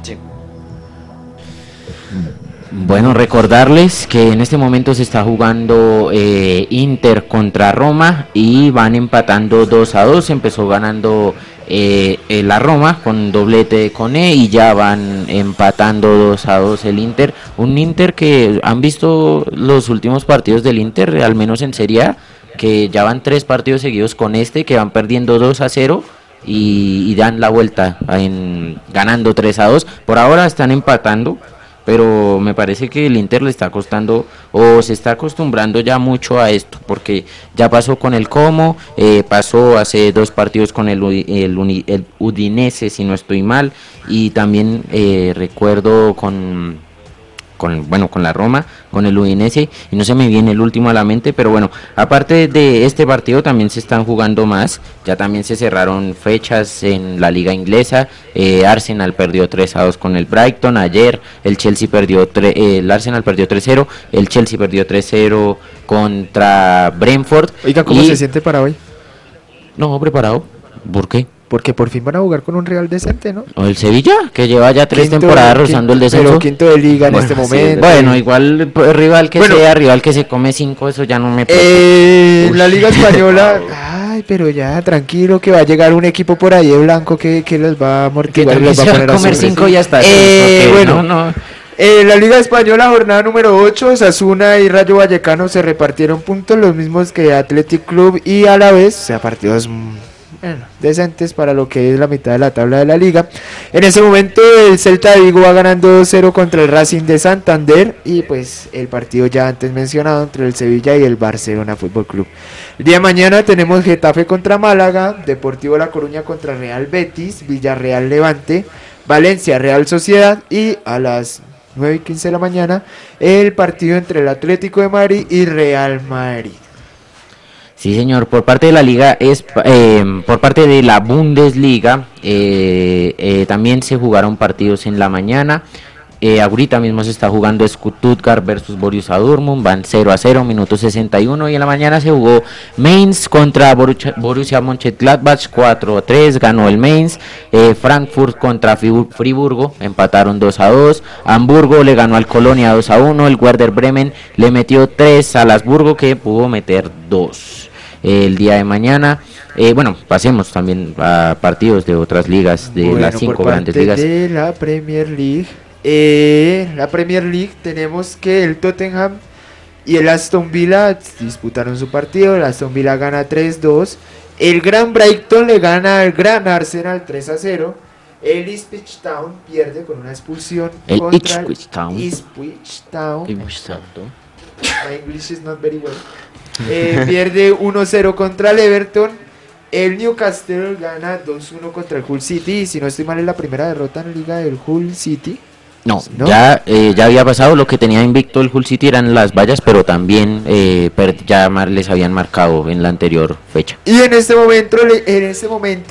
Sí. Bueno, recordarles que en este momento se está jugando Inter contra Roma y van empatando 2-2. Empezó ganando la Roma con doblete de Koné y ya van empatando 2-2 el Inter. Un Inter que han visto los últimos partidos del Inter, al menos en Serie A, que ya van 3 partidos seguidos con que van perdiendo 2-0 y dan la vuelta ganando 3-2. Por ahora están empatando, pero me parece que el Inter le está costando o se está acostumbrando ya mucho a esto, porque ya pasó con el Como, pasó hace 2 partidos con el Udinese, si no estoy mal, y también recuerdo con la Roma, con el Udinese, y no se me viene el último a la mente, pero bueno, aparte de este partido también se están jugando más, ya también se cerraron fechas en la liga inglesa. Arsenal perdió 3-2 con el Brighton, ayer el Arsenal perdió 3-0, el Chelsea perdió 3-0 contra Brentford. Oiga, ¿cómo se siente para hoy? No, preparado. ¿Por qué? Porque por fin van a jugar con un Real decente, ¿no? O el Sevilla, que lleva ya 3 temporadas rozando el descenso. Pero quinto de liga en este momento. Sí, bueno, igual rival que se come 5, eso ya no me la Liga Española, ay, pero ya, tranquilo, que va a llegar un equipo por ahí de blanco que los va a amortiguar y los va a poner a comer 5 y ya está. Bueno, la Liga Española, jornada número 8, Osasuna y Rayo Vallecano se repartieron puntos, los mismos que Athletic Club y Alavés, o sea, partidos decentes para lo que es la mitad de la tabla de la liga. En ese momento el Celta de Vigo va ganando 2-0 contra el Racing de Santander, y pues el partido ya antes mencionado entre el Sevilla y el Barcelona Fútbol Club. El día de mañana tenemos Getafe contra Málaga, Deportivo La Coruña contra Real Betis, Villarreal Levante, Valencia Real Sociedad, y a las 9:15 de la mañana el partido entre el Atlético de Madrid y Real Madrid. Sí, señor, por parte de la liga por parte de la Bundesliga también se jugaron partidos en la mañana. Ahorita mismo se está jugando Stuttgart versus Borussia Dortmund, van 0-0, minuto 61, y en la mañana se jugó Mainz contra Borussia Mönchengladbach, 4-3, ganó el Mainz. Frankfurt contra Friburgo, empataron 2-2, Hamburgo le ganó al Colonia 2-1, el Werder Bremen le metió 3 al Salzburgo, que pudo meter 2. El día de mañana, pasemos también a partidos de otras ligas, de las 5 grandes ligas. De la Premier League. La Premier League tenemos que el Tottenham y el Aston Villa disputaron su partido. El Aston Villa gana 3-2. El Gran Brighton le gana al Gran Arsenal 3-0. El Ipswich Town pierde con una expulsión contra el Ipswich Town. My English is not very well. Pierde 1-0 contra el Everton. El Newcastle gana 2-1 contra el Hull City. Y si no estoy mal, es la primera derrota en la liga del Hull City. No, ya había pasado. Lo que tenía invicto el Hull City eran las vallas, pero también ya les habían marcado en la anterior fecha. Y en este momento